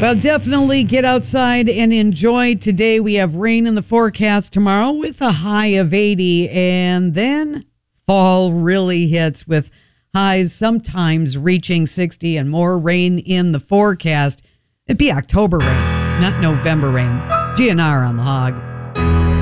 Well, definitely get outside and enjoy. Today we have rain in the forecast, tomorrow with a high of 80, and then fall really hits with highs sometimes reaching 60 and more rain in the forecast. It'd be October rain, not November rain. GNR on the Hog.